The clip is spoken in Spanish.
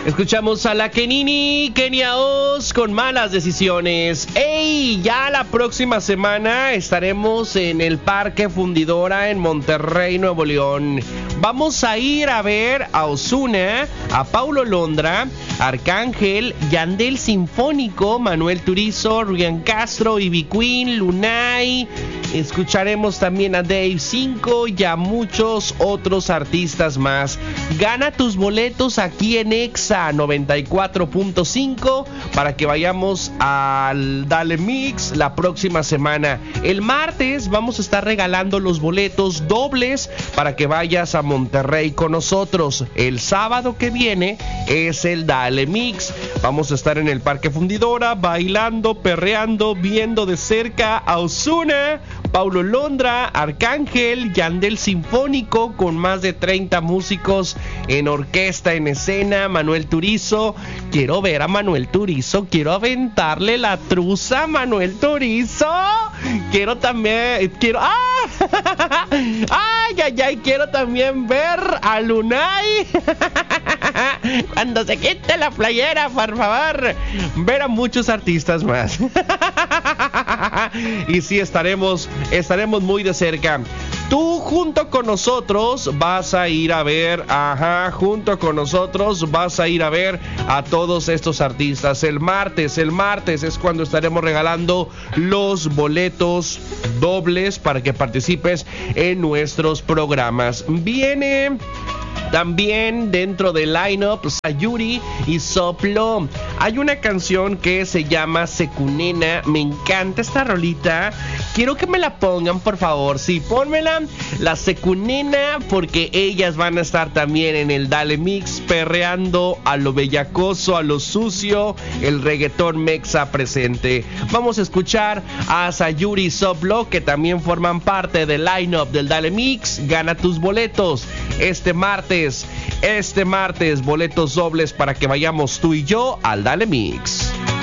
Escuchamos a la Kenini, Kenia Oz con Malas Decisiones. ¡Ey! Ya la próxima semana estaremos en el Parque Fundidora en Monterrey, Nuevo León. Vamos a ir a ver a Ozuna, a Paulo Londra, Arcángel, Yandel Sinfónico, Manuel Turizo, Ryan Castro, Ivy Queen, Lunay. Escucharemos también a Dave 5 y a muchos otros artistas más. Gana tus boletos aquí en Exa 94.5 para que vayamos al Dale Mix la próxima semana. El martes vamos a estar regalando los boletos dobles para que vayas a Monterrey con nosotros. El sábado que viene es el Dale Mix. Vamos a estar en el Parque Fundidora bailando, perreando, viendo de cerca a Ozuna, Paulo Londra, Arcángel, Yandel Sinfónico con más de 30 músicos en orquesta, en escena, Manuel Turizo. Quiero ver a Manuel Turizo, quiero aventarle la truza a Manuel Turizo. Quiero también, quiero también ver a Lunay. Cuando se quite la playera, por favor. Ver a muchos artistas más. Y sí, estaremos muy de cerca. Tú junto con nosotros vas a ir a ver, junto con nosotros vas a ir a ver a todos estos artistas. El martes es cuando estaremos regalando los boletos dobles para que participes en nuestros programas. Viene también dentro del line-up Sayuri y Soplo. Hay una canción que se llama Secunena. Me encanta esta rolita. Quiero que me la pongan, por favor. Sí, pónmela, la Secunena, porque ellas van a estar también en el Dale Mix, perreando a lo bellacoso, a lo sucio, el reggaetón mexa presente. Vamos a escuchar a Sayuri y Soplo, que también forman parte del line-up del Dale Mix. Gana tus boletos este martes, boletos dobles para que vayamos tú y yo al Dale Mix.